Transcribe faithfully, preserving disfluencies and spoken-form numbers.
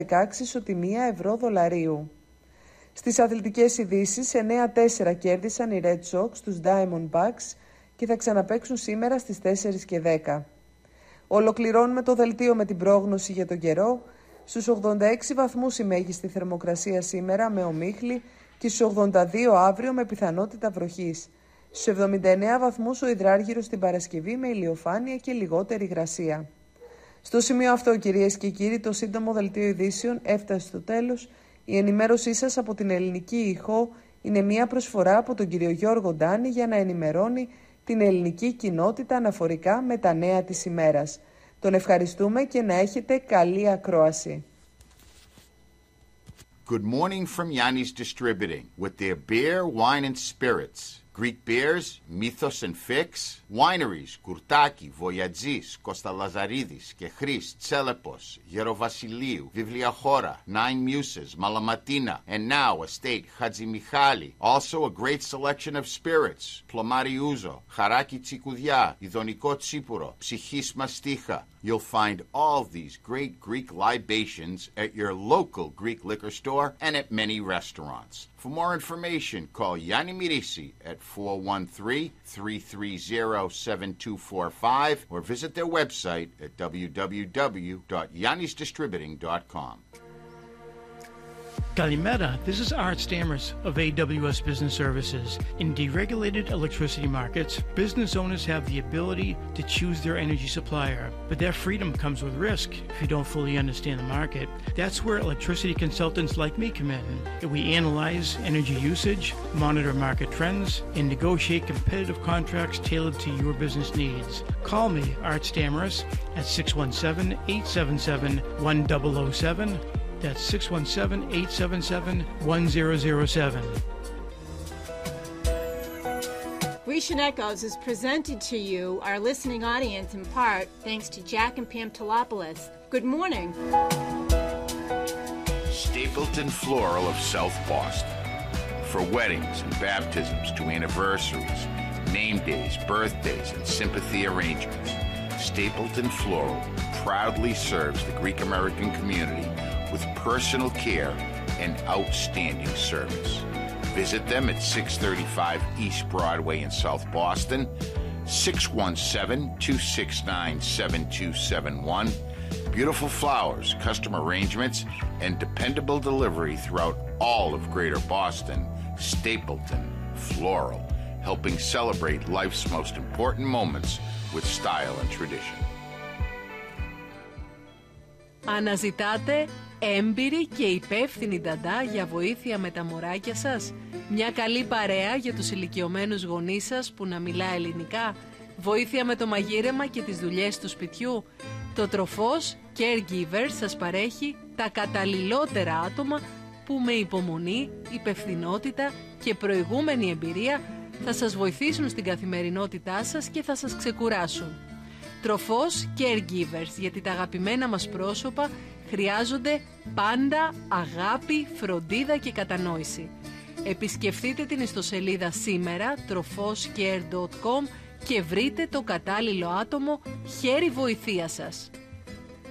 δεκαέξι ισοτιμία ευρώ δολαρίου. Στις αθλητικές ειδήσεις, εννέα τέσσερα κέρδισαν οι Red Sox τους Diamondbacks και θα ξαναπαίξουν σήμερα στις τέσσερις και δέκα. Ολοκληρώνουμε το δελτίο με την πρόγνωση για τον καιρό. Στους ογδόντα έξι βαθμούς η μέγιστη θερμοκρασία σήμερα με ομίχλη και στους ογδόντα δύο αύριο με πιθανότητα βροχής. Στους εβδομήντα εννέα βαθμούς ο υδράργυρος την Παρασκευή με ηλιοφάνεια και λιγότερη υγρασία. Στο σημείο αυτό, κυρίες και κύριοι, το σύντομο δελτίο ειδήσεων έφτασε στο τέλος. Η ενημέρωσή σας από την Ελληνική Ηχό είναι μια προσφορά από τον κύριο Γιώργο Ντάνη για να ενημερώνει την ελληνική κοινότητα αναφορικά με τα νέα της ημέρας. Τον ευχαριστούμε και να έχετε καλή ακρόαση. Good morning from Yanni's Distributing with their beer, wine and spirits. Greek beers, Mythos and Fix, wineries, Kurtaki, Voyagis, Kostalazaridis, Kechris, Tselepos, Gerοβασιλείου, Βιβλιαχώρα, Nine Muses, Malamatina, and now Estate Hadzi Michali. Also a great selection of spirits, Plomari Ouzo, Haraki Tsikoudia, Idoniko Tsipuro, Psychis Masticha. You'll find all these great Greek libations at your local Greek liquor store and at many restaurants. For more information, call Yanni Mirisi at four one three, three three zero, seven two four five or visit their website at w w w dot yannis distributing dot com. Kalimera, this is Art Stammers of A W S Business Services. In deregulated electricity markets, business owners have the ability to choose their energy supplier, but that freedom comes with risk if you don't fully understand the market. That's where electricity consultants like me come in. We analyze energy usage, monitor market trends, and negotiate competitive contracts tailored to your business needs. Call me, Art Stammers, at six one seven, eight seven seven, one zero zero seven. That's six one seven, eight seven seven, one zero zero seven. Grecian Echoes is presented to you, our listening audience, in part thanks to Jack and Pam Telopoulos. Good morning. Stapleton Floral of South Boston. For weddings and baptisms to anniversaries, name days, birthdays, and sympathy arrangements, Stapleton Floral proudly serves the Greek American community with personal care and outstanding service. Visit them at six thirty-five East Broadway in South Boston, six one seven, two six nine, seven two seven one. Beautiful flowers, custom arrangements, and dependable delivery throughout all of Greater Boston. Stapleton Floral, helping celebrate life's most important moments with style and tradition. Αναζητάτε έμπειρη και υπεύθυνη νταντά για βοήθεια με τα μωράκια σας? Μια καλή παρέα για τους ηλικιωμένους γονείς σας που να μιλά ελληνικά? Βοήθεια με το μαγείρεμα και τις δουλειές του σπιτιού? Το Τροφός Caregiver σας παρέχει τα καταλληλότερα άτομα που με υπομονή, υπευθυνότητα και προηγούμενη εμπειρία θα σας βοηθήσουν στην καθημερινότητά σας και θα σας ξεκουράσουν. Τροφός Caregivers, γιατί τα αγαπημένα μας πρόσωπα χρειάζονται πάντα αγάπη, φροντίδα και κατανόηση. Επισκεφτείτε την ιστοσελίδα σήμερα τροφός κέαρ τελεία κομ και βρείτε το κατάλληλο άτομο χέρι βοηθείας σας.